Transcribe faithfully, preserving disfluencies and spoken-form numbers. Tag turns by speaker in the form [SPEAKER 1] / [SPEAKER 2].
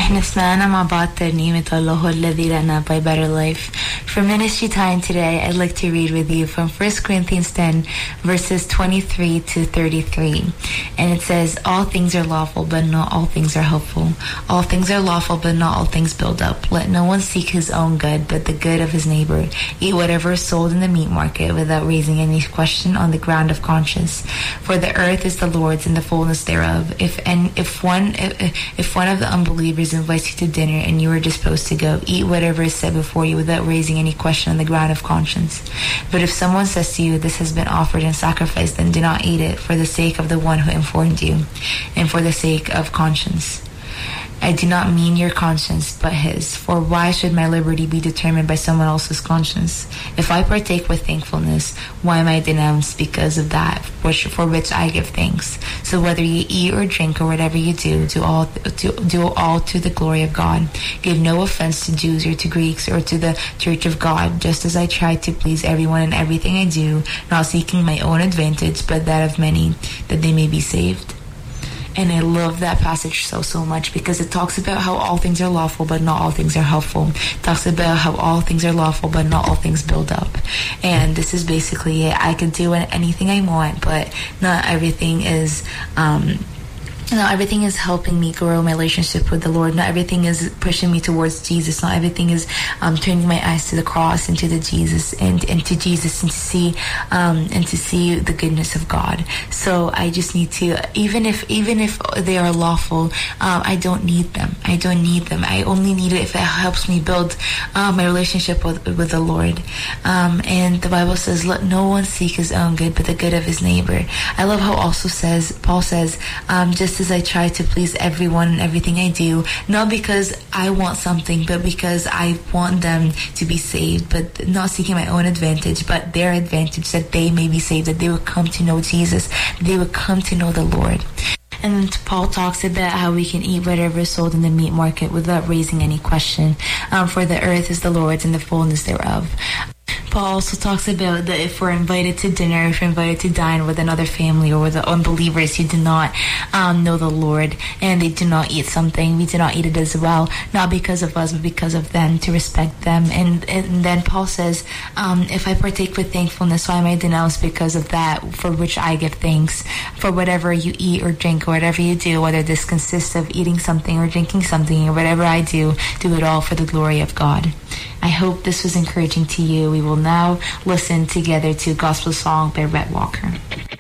[SPEAKER 1] احنا سمعنا مع بعض ترنيمة الله الذي لنا by Better Life. For ministry time today, I'd like to read with you from First Corinthians ten, verses twenty-three to thirty-three. And it says, all things are lawful, but not all things are helpful. All things are lawful, but not all things build up. Let no one seek his own good, but the good of his neighbor. Eat whatever is sold in the meat market without raising any question on the ground of conscience. For the earth is the Lord's and the fullness thereof. If and if one if, if one of the unbelievers invites you to dinner and you are disposed to go, eat whatever is set before you without raising any question on the ground of conscience. But if someone says to you, this has been offered in sacrifice, then do not eat it, for the sake of the one who informed you, and for the sake of conscience. I do not mean your conscience, but his. For why should my liberty be determined by someone else's conscience? If I partake with thankfulness, why am I denounced because of that which, for which I give thanks? So whether you eat or drink or whatever you do, do all to, do all to the glory of God. Give no offense to Jews or to Greeks or to the church of God, just as I try to please everyone in everything I do, not seeking my own advantage, but that of many, that they may be saved. And I love that passage so, so much because it talks about how all things are lawful, but not all things are helpful. It talks about how all things are lawful, but not all things build up. And this is basically it. I can do anything I want, but not everything is... Um, Not everything is helping me grow my relationship with the Lord. Not everything is pushing me towards Jesus. Not everything is um, turning my eyes to the cross and to the Jesus and, and to Jesus and to see um, and to see the goodness of God. So I just need to, even if even if they are lawful, um, I don't need them. I don't need them. I only need it if it helps me build uh, my relationship with with the Lord. Um, and the Bible says, "Let no one seek his own good, but the good of his neighbor." I love how also says Paul says, um, just as I try to please everyone and everything I do, not because I want something, but because I want them to be saved, but not seeking my own advantage, but their advantage, that they may be saved, that they would come to know Jesus, that they would come to know the Lord. And Paul talks about how we can eat whatever is sold in the meat market without raising any question. Um, for the earth is the Lord's and the fullness thereof. Paul also talks about that if we're invited to dinner, if we're invited to dine with another family or with the unbelievers who do not um, know the Lord and they do not eat something, we do not eat it as well, not because of us, but because of them, to respect them. And, and then Paul says, um, if I partake with thankfulness, why am I denounced because of that for which I give thanks? For whatever you eat or drink or whatever you do, whether this consists of eating something or drinking something or whatever I do, do it all for the glory of God. I hope this was encouraging to you. We will now listen together to a gospel song by Rhett Walker.